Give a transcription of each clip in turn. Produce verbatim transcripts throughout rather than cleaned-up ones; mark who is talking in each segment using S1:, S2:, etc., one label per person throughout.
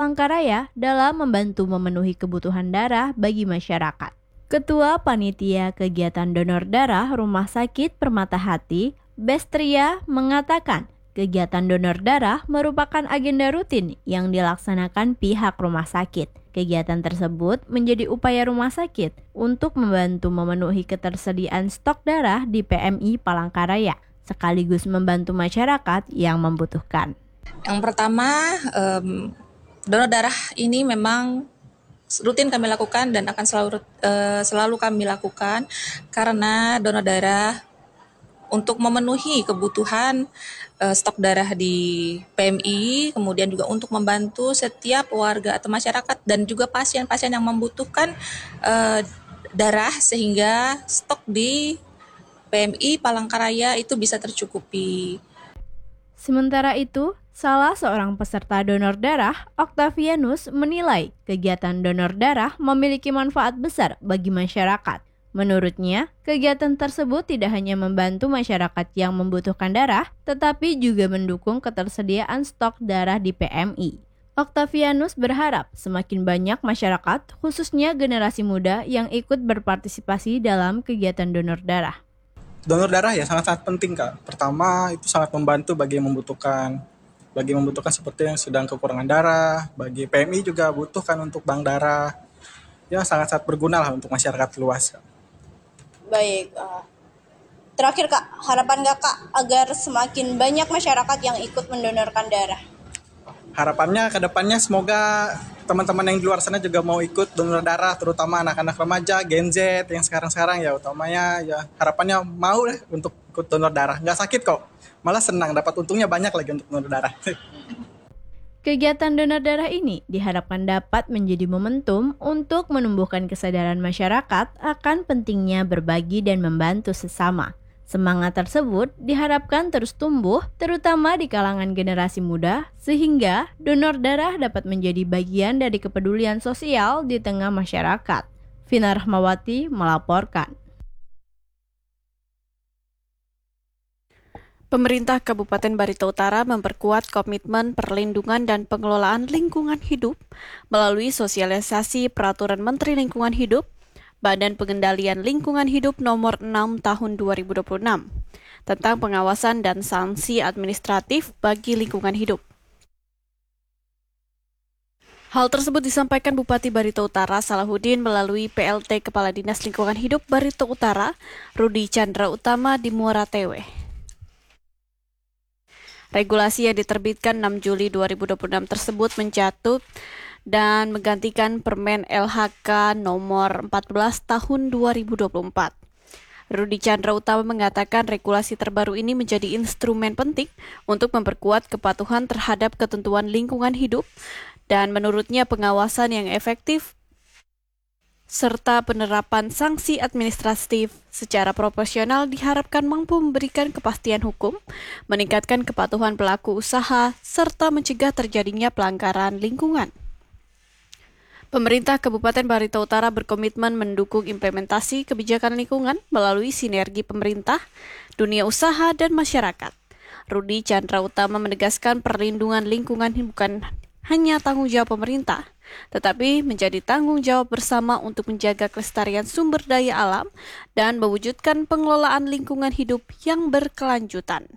S1: Palangkaraya dalam membantu memenuhi kebutuhan darah bagi masyarakat. Ketua Panitia Kegiatan Donor Darah Rumah Sakit Permata Hati, Bestria, mengatakan kegiatan donor darah merupakan agenda rutin yang dilaksanakan pihak rumah sakit. Kegiatan tersebut menjadi upaya rumah sakit untuk membantu memenuhi ketersediaan stok darah di P M I Palangkaraya, sekaligus membantu masyarakat yang membutuhkan.
S2: Yang pertama, um, donor darah ini memang rutin kami lakukan dan akan selalu uh, selalu kami lakukan karena donor darah untuk memenuhi kebutuhan uh, stok darah di P M I, kemudian juga untuk membantu setiap warga atau masyarakat dan juga pasien-pasien yang membutuhkan uh, darah sehingga stok di P M I Palangkaraya itu bisa tercukupi.
S1: Sementara itu, salah seorang peserta donor darah, Octavianus, menilai kegiatan donor darah memiliki manfaat besar bagi masyarakat. Menurutnya, kegiatan tersebut tidak hanya membantu masyarakat yang membutuhkan darah, tetapi juga mendukung ketersediaan stok darah di P M I. Octavianus berharap semakin banyak masyarakat, khususnya generasi muda, yang ikut berpartisipasi dalam kegiatan donor darah.
S3: Donor darah ya sangat-sangat penting, Kak. Pertama, itu sangat membantu bagi yang membutuhkan. Bagi yang membutuhkan seperti yang sedang kekurangan darah, bagi P M I juga butuhkan untuk bank darah. Ya sangat-sangat berguna lah untuk masyarakat luas, Kak.
S4: Baik, uh, terakhir Kak, harapan Kakak agar semakin banyak masyarakat yang ikut mendonorkan darah?
S3: Harapannya ke depannya semoga teman-teman yang di luar sana juga mau ikut donor darah, terutama anak-anak remaja, Gen Z yang sekarang-sekarang ya utamanya ya harapannya mau deh untuk ikut donor darah. Nggak sakit kok, malah senang dapat untungnya banyak lagi untuk donor darah.
S1: Kegiatan donor darah ini diharapkan dapat menjadi momentum untuk menumbuhkan kesadaran masyarakat akan pentingnya berbagi dan membantu sesama. Semangat tersebut diharapkan terus tumbuh, terutama di kalangan generasi muda, sehingga donor darah dapat menjadi bagian dari kepedulian sosial di tengah masyarakat. Vina Rahmawati melaporkan.
S5: Pemerintah Kabupaten Barito Utara memperkuat komitmen perlindungan dan pengelolaan lingkungan hidup melalui sosialisasi Peraturan Menteri Lingkungan Hidup Badan Pengendalian Lingkungan Hidup Nomor enam Tahun dua ribu dua puluh enam tentang pengawasan dan sanksi administratif bagi lingkungan hidup. Hal tersebut disampaikan Bupati Barito Utara Salahuddin melalui P L T Kepala Dinas Lingkungan Hidup Barito Utara, Rudi Chandra Utama di Muara Tewe. Regulasi yang diterbitkan enam Juli dua ribu dua puluh enam tersebut mencatut dan menggantikan Permen L H K nomor empat belas tahun dua ribu dua puluh empat. Rudi Chandra Utama mengatakan regulasi terbaru ini menjadi instrumen penting untuk memperkuat kepatuhan terhadap ketentuan lingkungan hidup dan menurutnya pengawasan yang efektif serta penerapan sanksi administratif secara proporsional diharapkan mampu memberikan kepastian hukum, meningkatkan kepatuhan pelaku usaha, serta mencegah terjadinya pelanggaran lingkungan. Pemerintah Kabupaten Barito Utara berkomitmen mendukung implementasi kebijakan lingkungan melalui sinergi pemerintah, dunia usaha, dan masyarakat. Rudi Chandra Utama menegaskan perlindungan lingkungan bukan hanya tanggung jawab pemerintah, tetapi menjadi tanggung jawab bersama untuk menjaga kelestarian sumber daya alam dan mewujudkan pengelolaan lingkungan hidup yang berkelanjutan.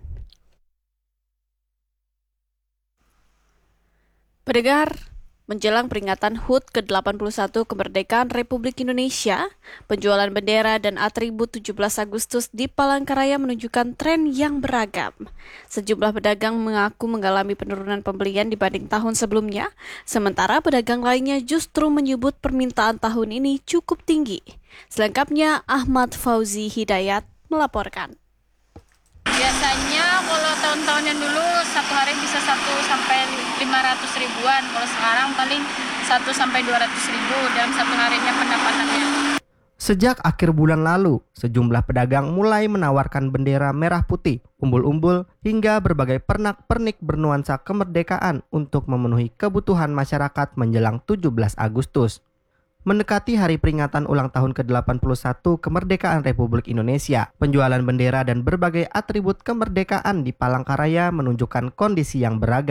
S5: Pendengar, menjelang peringatan H U T ke delapan puluh satu kemerdekaan Republik Indonesia, penjualan bendera dan atribut tujuh belas Agustus di Palangkaraya menunjukkan tren yang beragam. Sejumlah pedagang mengaku mengalami penurunan pembelian dibanding tahun sebelumnya, sementara pedagang lainnya justru menyebut permintaan tahun ini cukup tinggi. Selengkapnya Ahmad Fauzi Hidayat melaporkan.
S6: Biasanya kalau tahun-tahun yang dulu satu hari bisa satu sampai lima ratus ribuan, kalau sekarang paling satu sampai dua ratus ribu dalam satu harinya pendapatannya.
S7: Sejak akhir bulan lalu, sejumlah pedagang mulai menawarkan bendera merah putih, umbul-umbul, hingga berbagai pernak-pernik bernuansa kemerdekaan untuk memenuhi kebutuhan masyarakat menjelang tujuh belas Agustus. Mendekati hari peringatan ulang tahun ke delapan puluh satu kemerdekaan Republik Indonesia, penjualan bendera dan berbagai atribut kemerdekaan di Palangkaraya menunjukkan kondisi yang beragam.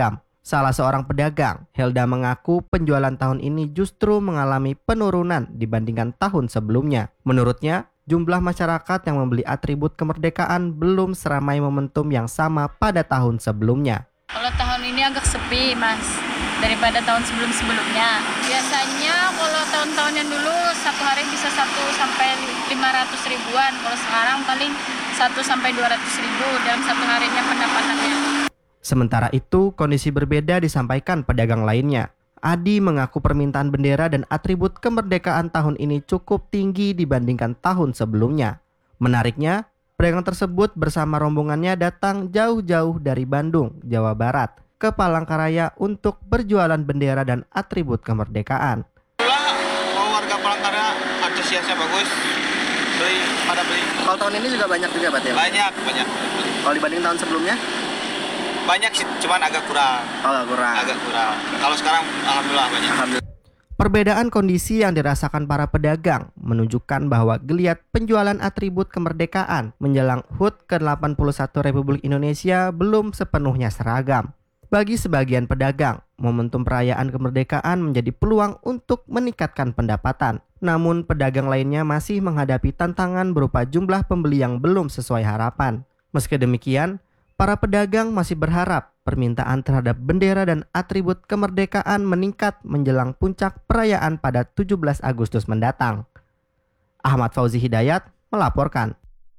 S7: Salah seorang pedagang, Helda, mengaku penjualan tahun ini justru mengalami penurunan dibandingkan tahun sebelumnya. Menurutnya, jumlah masyarakat yang membeli atribut kemerdekaan belum seramai momentum yang sama pada tahun sebelumnya.
S6: Kalau tahun ini agak sepi, Mas, daripada tahun sebelum-sebelumnya. Biasanya kalau tahun-tahun yang dulu satu hari bisa satu sampai lima ratus ribuan. Kalau sekarang paling satu sampai dua ratus ribu dalam satu harinya pendapatannya.
S7: Sementara itu, kondisi berbeda disampaikan pedagang lainnya. Adi mengaku permintaan bendera dan atribut kemerdekaan tahun ini cukup tinggi dibandingkan tahun sebelumnya. Menariknya, pedagang tersebut bersama rombongannya datang jauh-jauh dari Bandung, Jawa Barat, ke Palangkaraya untuk berjualan bendera dan atribut kemerdekaan.
S8: Kalau warga Palangkaraya antusiasnya bagus, beli pada beli.
S7: Kalau tahun ini juga banyak juga, Pak, ya?
S8: Banyak, banyak.
S7: Kalau dibanding tahun sebelumnya?
S8: Banyak sih, cuman agak kurang.
S7: Oh, agak kurang.
S8: Agak kurang. Kalau sekarang alhamdulillah banyak.
S7: Alhamdulillah. Perbedaan kondisi yang dirasakan para pedagang menunjukkan bahwa geliat penjualan atribut kemerdekaan menjelang H U T ke delapan puluh satu Republik Indonesia belum sepenuhnya seragam. Bagi sebagian pedagang, momentum perayaan kemerdekaan menjadi peluang untuk meningkatkan pendapatan. Namun pedagang lainnya masih menghadapi tantangan berupa jumlah pembeli yang belum sesuai harapan. Meski demikian, para pedagang masih berharap permintaan terhadap bendera dan atribut kemerdekaan meningkat menjelang puncak perayaan pada tujuh belas Agustus mendatang. Ahmad Fauzi Hidayat melaporkan.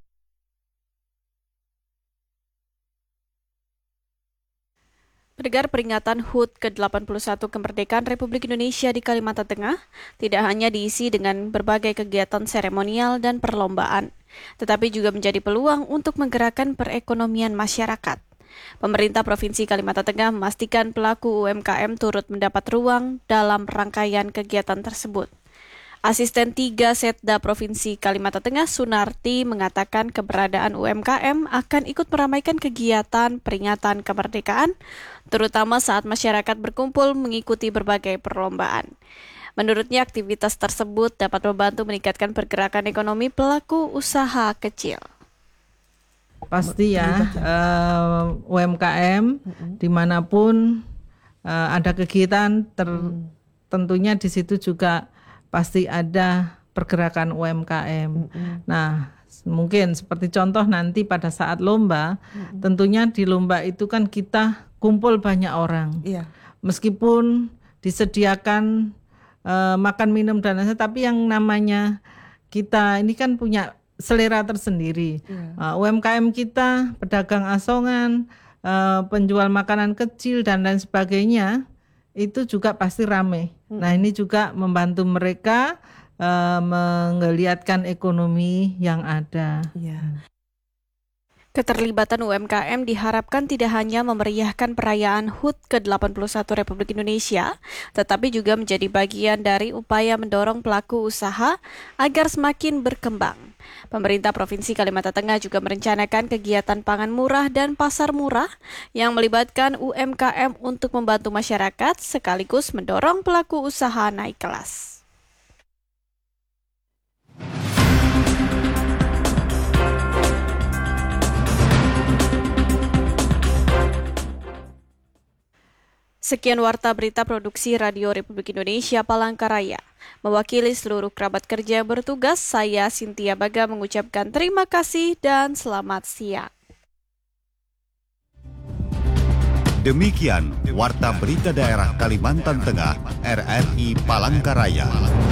S5: Pendengar, peringatan H U T ke delapan puluh satu Kemerdekaan Republik Indonesia di Kalimantan Tengah tidak hanya diisi dengan berbagai kegiatan seremonial dan perlombaan, tetapi juga menjadi peluang untuk menggerakkan perekonomian masyarakat. Pemerintah Provinsi Kalimantan Tengah memastikan pelaku U M K M turut mendapat ruang dalam rangkaian kegiatan tersebut. Asisten tiga Setda Provinsi Kalimantan Tengah, Sunarti, mengatakan keberadaan U M K M akan ikut meramaikan kegiatan peringatan kemerdekaan, terutama saat masyarakat berkumpul mengikuti berbagai perlombaan. Menurutnya, aktivitas tersebut dapat membantu meningkatkan pergerakan ekonomi pelaku usaha kecil.
S9: Pasti ya, uh, U M K M dimanapun uh, ada kegiatan, ter, tentunya di situ juga pasti ada pergerakan U M K M. Mm-hmm. Nah, mungkin seperti contoh nanti pada saat lomba, mm-hmm. tentunya di lomba itu kan kita kumpul banyak orang. Yeah. Meskipun disediakan uh, makan, minum dan lain-lain, tapi yang namanya kita ini kan punya selera tersendiri. Yeah. Uh, U M K M kita, pedagang asongan, uh, penjual makanan kecil dan lain sebagainya, itu juga pasti ramai. Hmm. Nah, ini juga membantu mereka uh, menggeliatkan ekonomi yang ada. Ya.
S5: Keterlibatan U M K M diharapkan tidak hanya memeriahkan perayaan H U T ke delapan puluh satu Republik Indonesia, tetapi juga menjadi bagian dari upaya mendorong pelaku usaha agar semakin berkembang. Pemerintah Provinsi Kalimantan Tengah juga merencanakan kegiatan pangan murah dan pasar murah yang melibatkan U M K M untuk membantu masyarakat sekaligus mendorong pelaku usaha naik kelas. Sekian warta berita produksi Radio Republik Indonesia Palangkaraya. Mewakili seluruh kerabat kerja yang bertugas, saya Cynthia Baga mengucapkan terima kasih dan selamat siang.
S10: Demikian warta berita daerah Kalimantan Tengah R R I Palangkaraya.